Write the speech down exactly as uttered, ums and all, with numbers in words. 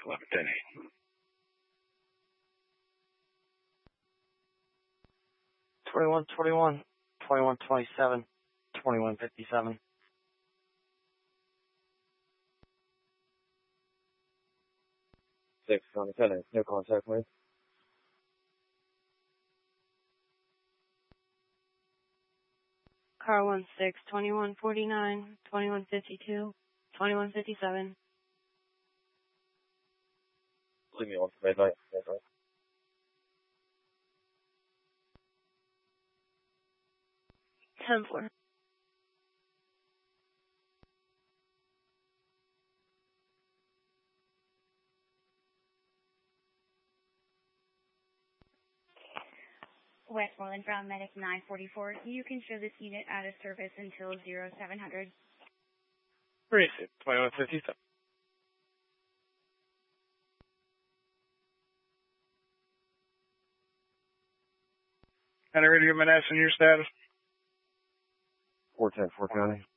eleven ten eight. twenty-one twenty-one, twenty-one twenty-seven, twenty-one fifty-seven. six twenty-seven, no contact with. Car one six, twenty-one forty-nine, twenty-one fifty-two, twenty-one fifty-seven. Leave me on for red light, red light. ten four. Westmoreland from Medic nine forty-four. You can show this unit out of service until zero seven hundred. Receive twenty-one fifty-seven. And I ready to give my nation your status? four ten, four county.